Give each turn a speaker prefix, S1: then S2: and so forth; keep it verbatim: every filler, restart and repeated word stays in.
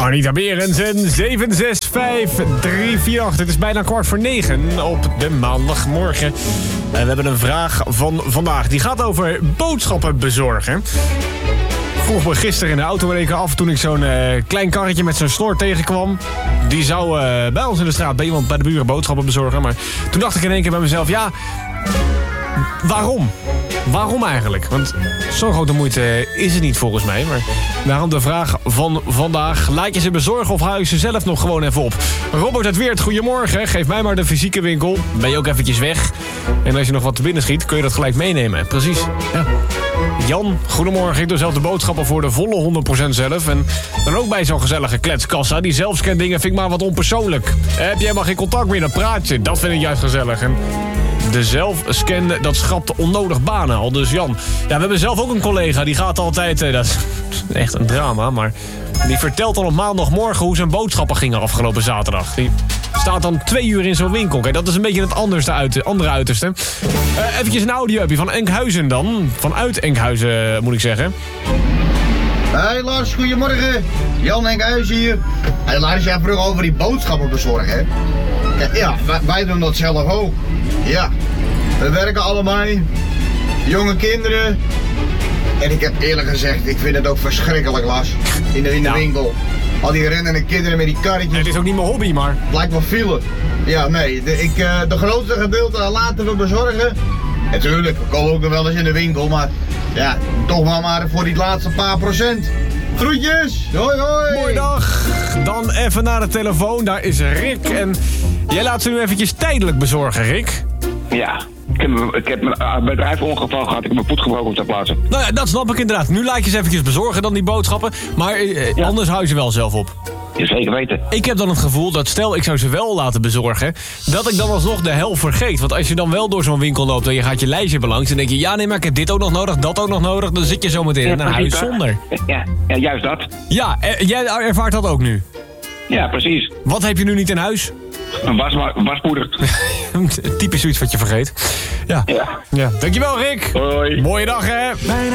S1: Anita Berensen, zeven zes vijf drie vier acht. Het is bijna kwart voor negen op de maandagmorgen. En we hebben een vraag van vandaag. Die gaat over boodschappen bezorgen. Vroeg me gisteren in de auto in één keer af toen ik zo'n uh, klein karretje met zo'n snor tegenkwam. Die zou uh, bij ons in de straat bij iemand bij de buren boodschappen bezorgen. Maar toen dacht ik in één keer bij mezelf, ja, waarom? Waarom eigenlijk? Want zo'n grote moeite is het niet volgens mij. Maar daarom de vraag van vandaag. Laat je ze bezorgen of hou je ze zelf nog gewoon even op? Robert uit Weert, goedemorgen. Geef mij maar de fysieke winkel. Ben je ook eventjes weg. En als je nog wat te binnen schiet, kun je dat gelijk meenemen. Precies, ja. Jan, goedemorgen. Ik doe zelf de boodschappen voor de volle honderd procent zelf. En dan ook bij zo'n gezellige kletskassa. Die zelfscan-dingen vind ik maar wat onpersoonlijk. Heb je helemaal geen contact meer, dan praat je. Dat vind ik juist gezellig. En de zelfscan, dat schrapt onnodig banen al. Dus Jan, ja, we hebben zelf ook een collega. Die gaat altijd, eh, dat is echt een drama, maar die vertelt dan op maandagmorgen hoe zijn boodschappen gingen afgelopen zaterdag. Die staat dan twee uur in zo'n winkel. Kijk, dat is een beetje het anderste uit, andere uiterste. Uh, eventjes een audio-upje van Enkhuizen dan. Vanuit Enkhuizen, moet ik zeggen.
S2: Hey Lars, goedemorgen. Jan Enkhuizen hier. Hey Lars, jij vroeg over die boodschappen bezorgen, hè? Kijk, ja, wij, wij doen dat zelf ook. Ja, we werken allemaal. Jonge kinderen. En ik heb eerlijk gezegd, ik vind het ook verschrikkelijk, Lars. In de, in de ja. winkel. Al die rennende kinderen met die karretjes.
S1: Het is ook niet mijn hobby, maar
S2: het lijkt wel file. Ja, nee, de, ik, uh, de grootste gedeelte laten we bezorgen. Natuurlijk, we komen ook nog wel eens in de winkel, maar ja, toch wel maar voor die laatste paar procent. Groetjes, hoi hoi.
S1: Goeiedag. Dan even naar de telefoon, daar is Rick. En jij laat ze nu eventjes tijdelijk bezorgen, Rick.
S3: Ja, ik heb, ik heb mijn bedrijfongeval gehad, ik heb mijn voet gebroken op ter plaatse.
S1: Nou ja, dat snap ik inderdaad. Nu laat je ze eventjes bezorgen dan die boodschappen. Maar eh, ja. anders hou je ze wel zelf op.
S3: Ja, zeker weten.
S1: Ik heb dan het gevoel dat stel ik zou ze wel laten bezorgen, dat ik dan alsnog de helft vergeet. Want als je dan wel door zo'n winkel loopt en je gaat je lijstje belangs, dan denk je, ja nee, maar ik heb dit ook nog nodig, dat ook nog nodig. Dan zit je zo meteen in een huis zonder.
S3: Ja, ja, juist dat.
S1: Ja, er, jij ervaart dat ook nu?
S3: Ja, precies.
S1: Wat heb je nu niet in huis?
S3: Een was, waspoeder.
S1: Typisch zoiets wat je vergeet. Ja.
S3: Ja.
S1: Ja. Dankjewel, Rick.
S3: Hoi.
S1: Mooie dag, hè?